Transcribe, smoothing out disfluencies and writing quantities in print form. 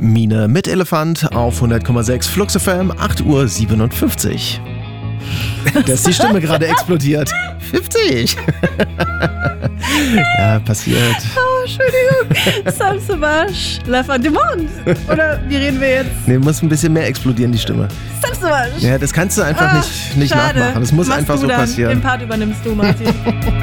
Mine mit Elefant auf 100,6 Flux FM, 8:57 Uhr. Da ist die Stimme gerade explodiert. 50. Ja, passiert. Oh, Entschuldigung. Sam Sauvage, La Fin du Monde. Oder wie reden wir jetzt? Nee, muss ein bisschen mehr explodieren, die Stimme. Sam Sauvage. Ja, das kannst du einfach nicht schade. nachmachen. Das muss Machst einfach du so dann. passieren. Den Part übernimmst du, Martin.